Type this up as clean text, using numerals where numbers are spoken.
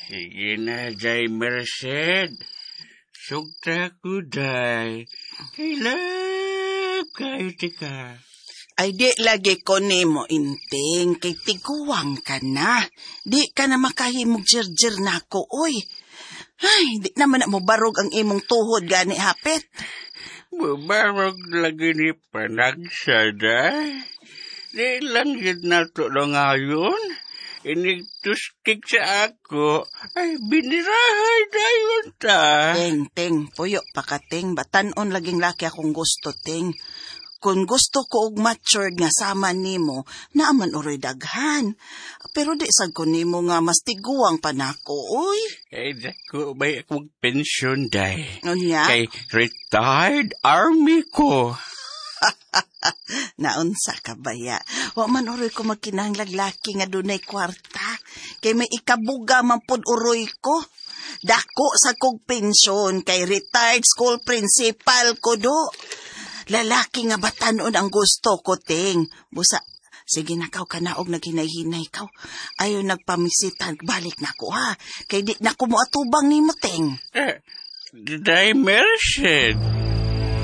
Sige na, Day Merced. Sugta ko, Day. Kailap kayo tika. Ay di lagi ko nimo inting, kay tiguwang ka na. Di ka na makahimog jirjir na ako, oy. Ay, di naman na mo barog ang imong tuhod gani hapit. Bubarog lagi ni panagsa, Day. Di lang yun na to lang ngayon. Inigtuskik sa ako. Ay, binirahay dayon ta. Ting, puyo pakating, batanon laging laki akong gusto, ting. Kung gusto ko og matured nga sama nimo, naaman uroy daghan. Pero di sad ko nimo nga mas tiguang pa nako, oy. Ay, dako bay akong pensyon, Day. Unya? Kay retired army ko. Naunsa ka baya? Wa man uroy ko magkinahanglag laki nga dunay kwarta. Kay may ikabuga man pud uroy ko. Dako sa kog pensyon kay retired school principal ko do. Lalaki nga batanon ang gusto ko, ting. Busa, sige na kaw kanaog naghinay-hinay kaw. Ayaw nagpamisitan, balik na ko ha. Kay di na ko mo atubang ni mo, ting. Day Merced.